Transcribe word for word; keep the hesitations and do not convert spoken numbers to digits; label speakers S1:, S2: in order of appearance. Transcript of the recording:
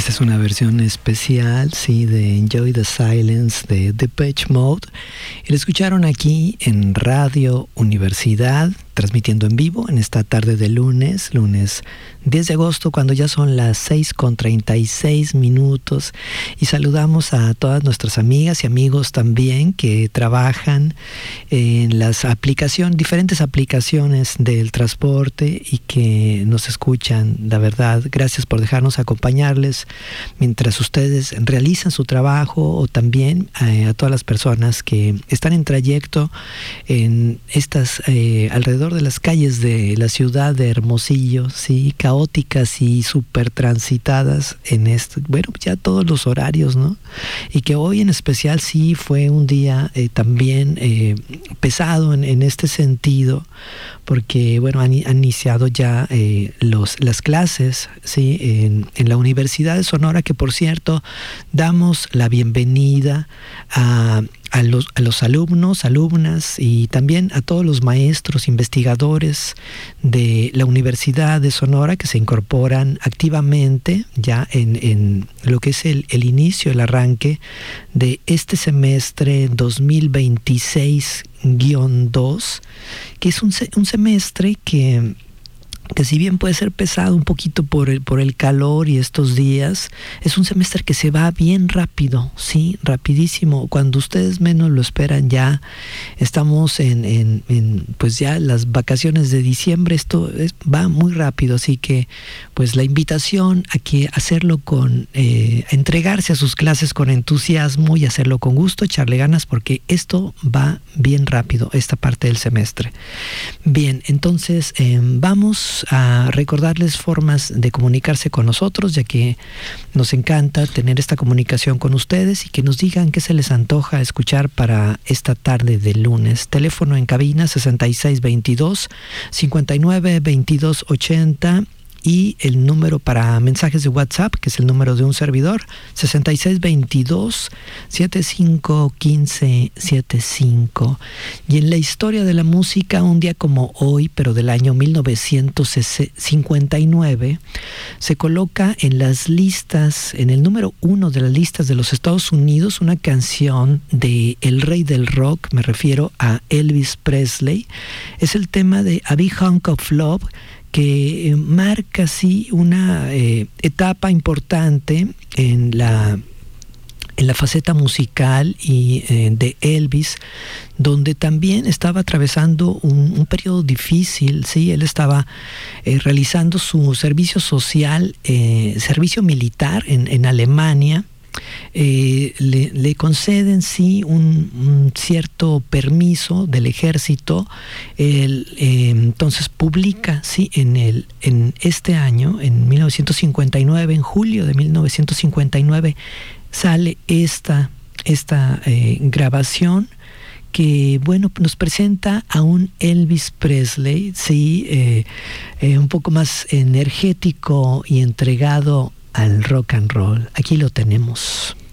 S1: Esta es una versión especial, sí, de Enjoy the Silence de Depeche Mode. Y lo escucharon aquí en Radio Universidad, transmitiendo en vivo en esta tarde de lunes, lunes diez de agosto, cuando ya son las seis con treinta y seis minutos. Y saludamos a todas nuestras amigas y amigos también que trabajan en las aplicaciones, diferentes aplicaciones del transporte y que nos escuchan. La verdad, gracias por dejarnos acompañarles mientras ustedes realizan su trabajo, o también eh, a todas las personas que están en trayecto en estas eh, alrededor de las calles de la ciudad de Hermosillo, sí, caóticas y súper transitadas en esto, bueno, ya todos los horarios, ¿no? Y que hoy en especial sí fue un día eh, también eh, pesado en, en este sentido, porque bueno, han, han iniciado ya eh, los, las clases, sí, en, en la Universidad de Sonora, que por cierto damos la bienvenida a A los, a los alumnos, alumnas y también a todos los maestros, investigadores de la Universidad de Sonora que se incorporan activamente ya en, en lo que es el, el inicio, el arranque de este semestre dos mil veintiséis guión dos, que es un, un semestre que... que si bien puede ser pesado un poquito por el, por el calor y estos días, es un semestre que se va bien rápido, sí, rapidísimo. Cuando ustedes menos lo esperan, ya estamos en, en, en pues ya las vacaciones de diciembre. Esto es, va muy rápido, así que pues la invitación a que hacerlo con, eh, a entregarse a sus clases con entusiasmo y hacerlo con gusto, echarle ganas, porque esto va bien rápido, esta parte del semestre. Bien, entonces eh, vamos a recordarles formas de comunicarse con nosotros, ya que nos encanta tener esta comunicación con ustedes y que nos digan qué se les antoja escuchar para esta tarde de lunes. Teléfono en cabina sesenta y seis veintidós, cincuenta y nueve veintidós ochenta. Y el número para mensajes de WhatsApp, que es el número de un servidor, sesenta y seis veintidós, setenta y cinco quince setenta y cinco. Y en la historia de la música, un día como hoy, pero del año mil novecientos cincuenta y nueve, se coloca en las listas, en el número uno de las listas de los Estados Unidos, una canción de el rey del rock, me refiero a Elvis Presley. Es el tema de A Big Hunk of Love, que marca sí una eh, etapa importante en la en la faceta musical y eh, de Elvis, donde también estaba atravesando un, un periodo difícil, sí, él estaba eh, realizando su servicio social, eh, servicio militar en, en Alemania. Eh, le, le conceden sí un, un cierto permiso del ejército. Él, eh, entonces publica sí en el en este año, en mil novecientos cincuenta y nueve, en julio de mil novecientos cincuenta y nueve, sale esta esta eh, grabación que bueno, nos presenta a un Elvis Presley sí eh, eh, un poco más energético y entregado al rock and roll. Aquí lo tenemos.